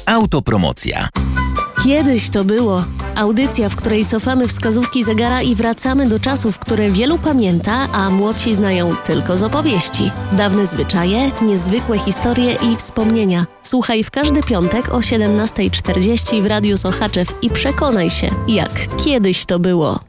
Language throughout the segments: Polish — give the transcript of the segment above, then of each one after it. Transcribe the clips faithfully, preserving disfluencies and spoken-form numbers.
Autopromocja. Kiedyś to było. Audycja, w której cofamy wskazówki zegara i wracamy do czasów, które wielu pamięta, a młodsi znają tylko z opowieści. Dawne zwyczaje, niezwykłe historie i wspomnienia. Słuchaj w każdy piątek o siedemnasta czterdzieści w Radiu Sochaczew i przekonaj się, jak kiedyś to było.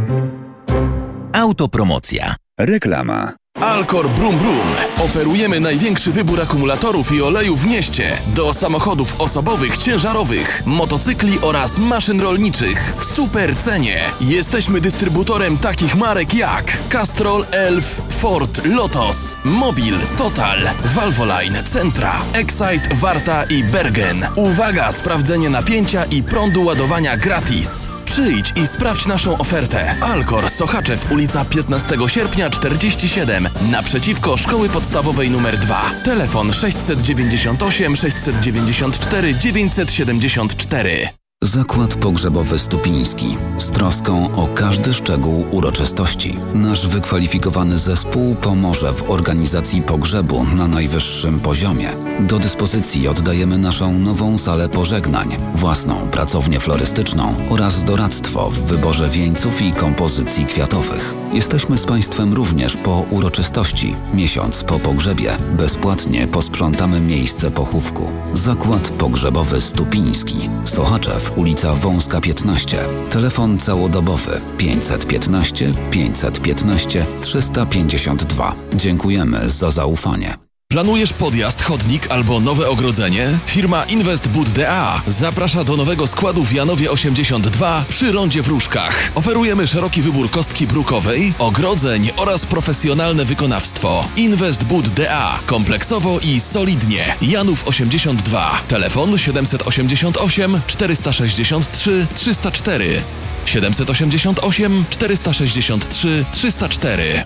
Autopromocja. Reklama. Alcor Brum Brum. Oferujemy największy wybór akumulatorów i olejów w mieście do samochodów osobowych, ciężarowych, motocykli oraz maszyn rolniczych w super cenie. Jesteśmy dystrybutorem takich marek jak Castrol, Elf, Ford, Lotos, Mobil, Total, Valvoline, Centra, Excite, Warta i Bergen. Uwaga, sprawdzenie napięcia i prądu ładowania gratis. Przyjdź i sprawdź naszą ofertę. Alcor, Sochaczew, ulica piętnastego sierpnia czterdzieści siedem, naprzeciwko Szkoły Podstawowej numer dwa. Telefon sześćset dziewięćdziesiąt osiem sześćset dziewięćdziesiąt cztery dziewięćset siedemdziesiąt cztery. Zakład Pogrzebowy Stupiński. Z troską o każdy szczegół uroczystości. Nasz wykwalifikowany zespół pomoże w organizacji pogrzebu na najwyższym poziomie. Do dyspozycji oddajemy naszą nową salę pożegnań, własną pracownię florystyczną oraz doradztwo w wyborze wieńców i kompozycji kwiatowych. Jesteśmy z Państwem również po uroczystości. Miesiąc po pogrzebie bezpłatnie posprzątamy miejsce pochówku. Zakład Pogrzebowy Stupiński. Sochaczew, ulica Wąska piętnaście. Telefon całodobowy pięćset piętnaście pięćset piętnaście trzysta pięćdziesiąt dwa. Dziękujemy za zaufanie. Planujesz podjazd, chodnik albo nowe ogrodzenie? Firma Investbud D A zaprasza do nowego składu w Janowie osiemdziesiąt dwa przy rondzie w Różkach. Oferujemy szeroki wybór kostki brukowej, ogrodzeń oraz profesjonalne wykonawstwo. Investbud D A. Kompleksowo i solidnie. Janów osiemdziesiąt dwa. Telefon siedemset osiemdziesiąt osiem czterysta sześćdziesiąt trzy trzysta cztery. siedemset osiemdziesiąt osiem czterysta sześćdziesiąt trzy trzysta cztery.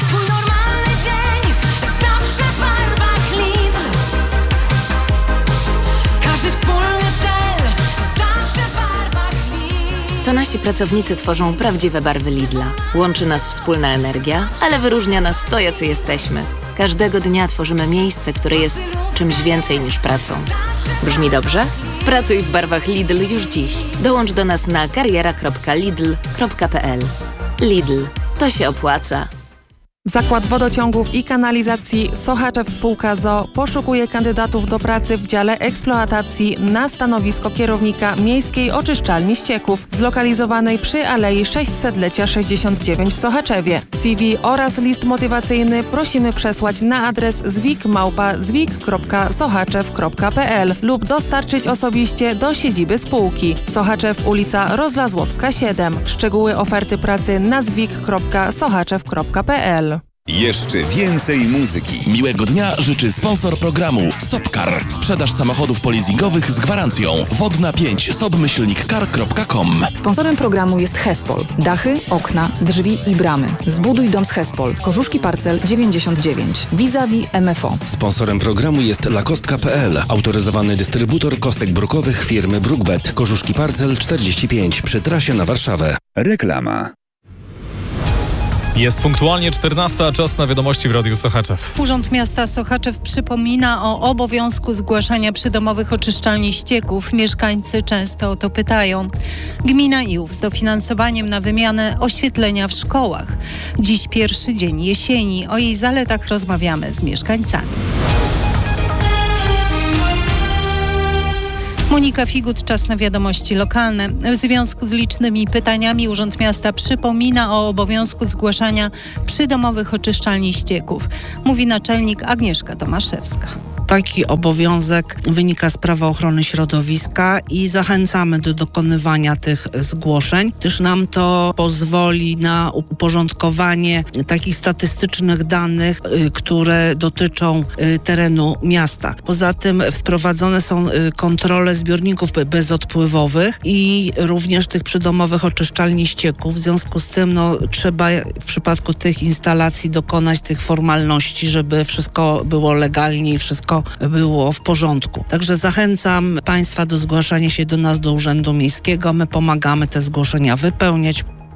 To nasi pracownicy tworzą prawdziwe barwy Lidla. Łączy nas wspólna energia, ale wyróżnia nas to, jacy jesteśmy. Każdego dnia tworzymy miejsce, które jest czymś więcej niż pracą. Brzmi dobrze? Pracuj w barwach Lidl już dziś. Dołącz do nas na kariera kropka lidl kropka p l. Lidl. To się opłaca. Zakład Wodociągów i Kanalizacji Sochaczew Spółka z o o poszukuje kandydatów do pracy w dziale eksploatacji na stanowisko kierownika Miejskiej Oczyszczalni Ścieków zlokalizowanej przy Alei sześćsetlecia sześćdziesiąt dziewięć w Sochaczewie. C V oraz list motywacyjny prosimy przesłać na adres zwik małpa zwik kropka sochaczew kropka p l lub dostarczyć osobiście do siedziby spółki. Sochaczew, ulica Rozlazłowska siedem. Szczegóły oferty pracy na zwik kropka sochaczew kropka p l. Jeszcze więcej muzyki. Miłego dnia życzy sponsor programu Sopcar. Sprzedaż samochodów polizingowych z gwarancją. Wodna pięć sobmyślnik car kropka com. Sponsorem programu jest Hespol. Dachy, okna, drzwi i bramy. Zbuduj dom z Hespol. Korzuszki Parcel dziewięćdziesiąt dziewięć. Vis-a-vis M F O. Sponsorem programu jest lakostka kropka p l. Autoryzowany dystrybutor kostek brukowych firmy Brookbet. Korzuszki Parcel czterdzieści pięć przy trasie na Warszawę. Reklama. Jest punktualnie czternasta, czas na wiadomości w Radiu Sochaczew. Urząd Miasta Sochaczew przypomina o obowiązku zgłaszania przydomowych oczyszczalni ścieków. Mieszkańcy często o to pytają. Gmina Iłów z dofinansowaniem na wymianę oświetlenia w szkołach. Dziś pierwszy dzień jesieni. O jej zaletach rozmawiamy z mieszkańcami. Monika Figut, czas na wiadomości lokalne. W związku z licznymi pytaniami Urząd Miasta przypomina o obowiązku zgłaszania przydomowych oczyszczalni ścieków. Mówi naczelnik Agnieszka Tomaszewska. Taki obowiązek wynika z prawa ochrony środowiska i zachęcamy do dokonywania tych zgłoszeń, gdyż nam to pozwoli na uporządkowanie takich statystycznych danych, które dotyczą terenu miasta. Poza tym wprowadzone są kontrole zbiorników bezodpływowych i również tych przydomowych oczyszczalni ścieków. W związku z tym no, trzeba w przypadku tych instalacji dokonać tych formalności, żeby wszystko było legalnie i wszystko było w porządku. Także zachęcam Państwa do zgłaszania się do nas, do Urzędu Miejskiego. My pomagamy te zgłoszenia wypełniać.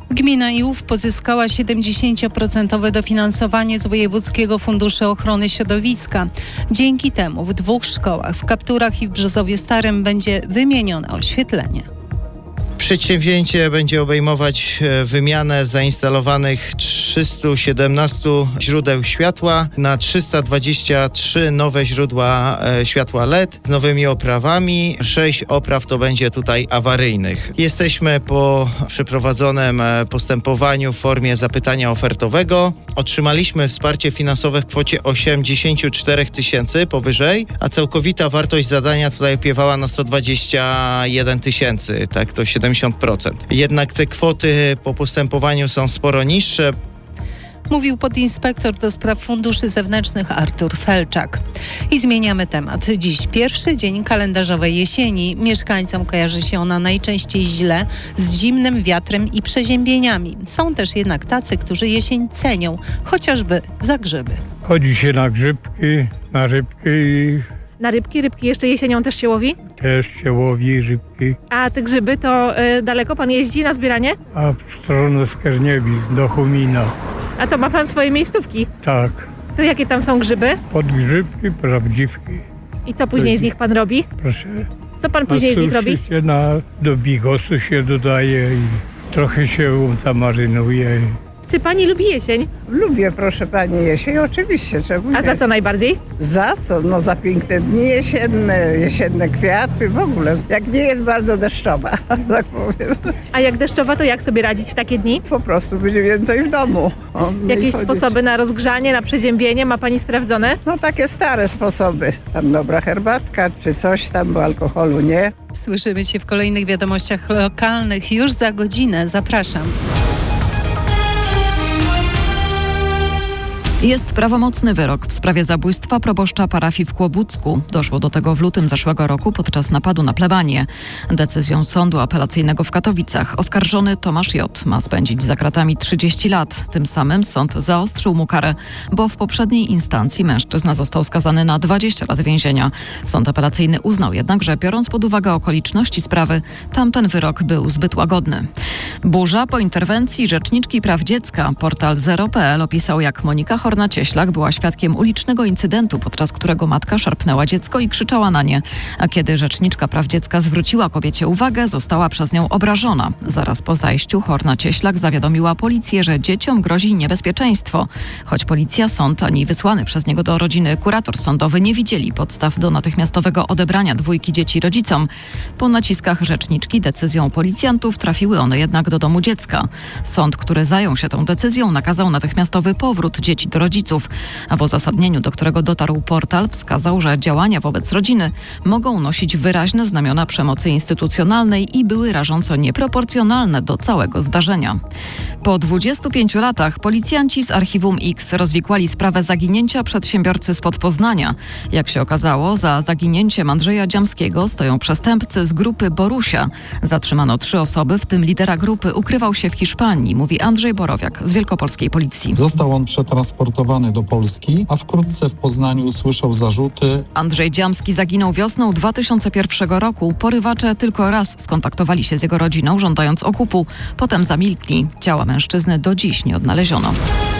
Gmina Iłów pozyskała siedemdziesiąt procent dofinansowanie z Wojewódzkiego Funduszu Ochrony Środowiska. Dzięki temu w dwóch szkołach, w Kapturach i w Brzozowie Starym, będzie wymienione oświetlenie. Przedsięwzięcie będzie obejmować wymianę zainstalowanych trzysta siedemnaście źródeł światła na trzysta dwadzieścia trzy nowe źródła światła L E D z nowymi oprawami. Sześć opraw to będzie tutaj awaryjnych. Jesteśmy po przeprowadzonym postępowaniu w formie zapytania ofertowego. Otrzymaliśmy wsparcie finansowe w kwocie osiemdziesiąt cztery tysięcy powyżej, a całkowita wartość zadania tutaj opiewała na sto dwadzieścia jeden tysięcy, tak to siedemdziesiąt procent. Jednak te kwoty po postępowaniu są sporo niższe. Mówił podinspektor do spraw funduszy zewnętrznych Artur Felczak. I zmieniamy temat. Dziś pierwszy dzień kalendarzowej jesieni. Mieszkańcom kojarzy się ona najczęściej źle, z zimnym wiatrem i przeziębieniami. Są też jednak tacy, którzy jesień cenią, chociażby za grzyby. Chodzi się na grzybki, na rybki i... Na rybki? Rybki jeszcze jesienią też się łowi? Też się łowi rybki. A te grzyby to y, daleko pan jeździ na zbieranie? A w stronę Skierniewic, do Chomina. A to ma pan swoje miejscówki? Tak. To jakie tam są grzyby? Podgrzybki, prawdziwki. I co później z nich pan robi? Proszę. Co pan później z nich robi? Się na, do bigosu się dodaje i trochę się zamarynuje. Czy pani lubi jesień? Lubię, proszę pani, jesień, oczywiście. Czemu nie? A za co najbardziej? Za co? No za piękne dni jesienne, jesienne kwiaty, w ogóle. Jak nie jest bardzo deszczowa, tak powiem. A jak deszczowa, to jak sobie radzić w takie dni? Po prostu będzie więcej w domu. O, Jakieś sposoby na rozgrzanie, na przeziębienie ma pani sprawdzone? No takie stare sposoby. Tam dobra herbatka, czy coś tam, bo alkoholu nie. Słyszymy się w kolejnych wiadomościach lokalnych już za godzinę. Zapraszam. Jest prawomocny wyrok w sprawie zabójstwa proboszcza parafii w Kłobucku. Doszło do tego w lutym zeszłego roku podczas napadu na plebanię. Decyzją sądu apelacyjnego w Katowicach oskarżony Tomasz J. ma spędzić za kratami trzydzieści lat. Tym samym sąd zaostrzył mu karę, bo w poprzedniej instancji mężczyzna został skazany na dwadzieścia lat więzienia. Sąd apelacyjny uznał jednak, że biorąc pod uwagę okoliczności sprawy, tamten wyrok był zbyt łagodny. Burza po interwencji rzeczniczki praw dziecka. Portal zero kropka pe el opisał, jak Monika Horna-Cieślak była świadkiem ulicznego incydentu, podczas którego matka szarpnęła dziecko i krzyczała na nie. A kiedy rzeczniczka praw dziecka zwróciła kobiecie uwagę, została przez nią obrażona. Zaraz po zajściu Horna-Cieślak zawiadomiła policję, że dzieciom grozi niebezpieczeństwo. Choć policja, sąd ani wysłany przez niego do rodziny kurator sądowy nie widzieli podstaw do natychmiastowego odebrania dwójki dzieci rodzicom. Po naciskach rzeczniczki decyzją policjantów trafiły one jednak do domu dziecka. Sąd, który zajął się tą decyzją, nakazał natychmiastowy powrót dzieci do rodziców, a w uzasadnieniu, do którego dotarł portal, wskazał, że działania wobec rodziny mogą nosić wyraźne znamiona przemocy instytucjonalnej i były rażąco nieproporcjonalne do całego zdarzenia. Po dwudziestu pięciu latach policjanci z Archiwum X rozwikłali sprawę zaginięcia przedsiębiorcy spod Poznania. Jak się okazało, za zaginięciem Andrzeja Dziamskiego stoją przestępcy z grupy Borusia. Zatrzymano trzy osoby, w tym lidera grupy ukrywał się w Hiszpanii, mówi Andrzej Borowiak z wielkopolskiej policji. Został on przetransportowany do Polski, a wkrótce w Poznaniu usłyszał zarzuty. Andrzej Dziamski zaginął wiosną dwa tysiące pierwszego roku. Porywacze tylko raz skontaktowali się z jego rodziną, żądając okupu. Potem zamilkli. Ciała mężczyzny do dziś nie odnaleziono.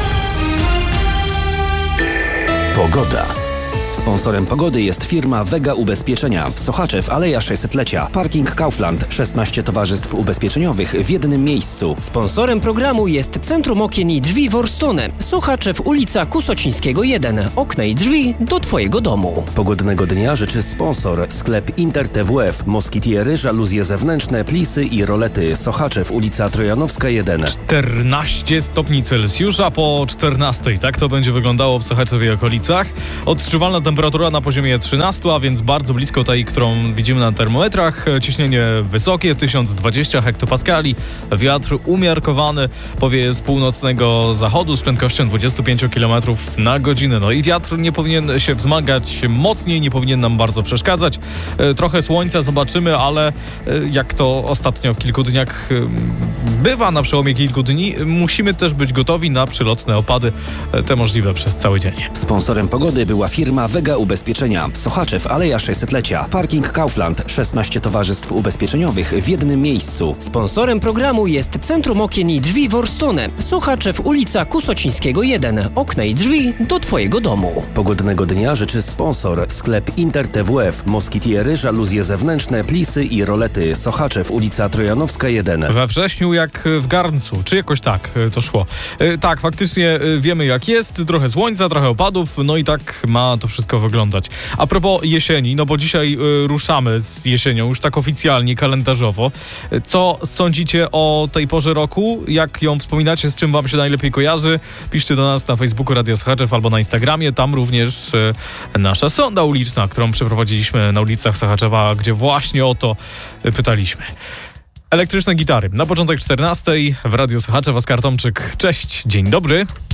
Pogoda. Sponsorem pogody jest firma Vega Ubezpieczenia. Sochaczew, Aleja sześćsetlecia. Parking Kaufland. szesnaście towarzystw ubezpieczeniowych w jednym miejscu. Sponsorem programu jest Centrum Okien i Drzwi Worstone. Sochaczew, ulica Kusocińskiego jeden. Okna i drzwi do Twojego domu. Pogodnego dnia życzy sponsor. Sklep Inter T W F. Moskitiery, żaluzje zewnętrzne, plisy i rolety. Sochaczew, ulica Trojanowska jeden. czternaście stopni Celsjusza po czternastej. Tak to będzie wyglądało w Sochaczewie i okolicach. Odczuwalna temperatura na poziomie trzynaście, a więc bardzo blisko tej, którą widzimy na termometrach. Ciśnienie wysokie, tysiąc dwadzieścia hektopaskali. Wiatr umiarkowany powieje z północnego zachodu z prędkością dwadzieścia pięć kilometrów na godzinę. No i wiatr nie powinien się wzmagać mocniej, nie powinien nam bardzo przeszkadzać. Trochę słońca zobaczymy, ale jak to ostatnio w kilku dniach bywa na przełomie kilku dni, musimy też być gotowi na przylotne opady, te możliwe przez cały dzień. Sponsorem pogody była firma firma Vega Ubezpieczenia. Sochaczew, Aleja sześćsetlecia. Parking Kaufland. szesnaście towarzystw ubezpieczeniowych w jednym miejscu. Sponsorem programu jest Centrum Okien i Drzwi Worstone. Sochaczew, ulica Kusocińskiego jeden. Okna i drzwi do Twojego domu. Pogodnego dnia życzy sponsor. Sklep Inter T W F. Moskitiery, żaluzje zewnętrzne, plisy i rolety. Sochaczew, ulica Trojanowska jeden. We wrześniu jak w garncu, czy jakoś tak to szło. E, tak, faktycznie e, wiemy jak jest. Trochę słońca, trochę opadów, no i tak ma to wszystko wyglądać. A propos jesieni, no bo dzisiaj e, ruszamy z jesienią, już tak oficjalnie, kalendarzowo. E, co sądzicie o tej porze roku? Jak ją wspominacie? Z czym wam się najlepiej kojarzy? Piszcie do nas na Facebooku Radia Sochaczew albo na Instagramie. Tam również e, nasza sonda uliczna, którą przeprowadziliśmy na ulicach Sochaczewa, gdzie właśnie o to e, pytaliśmy. Elektryczne gitary. Na początek czternastej w Radiu Sochaczew. Oskar Tomczyk. Cześć, dzień dobry.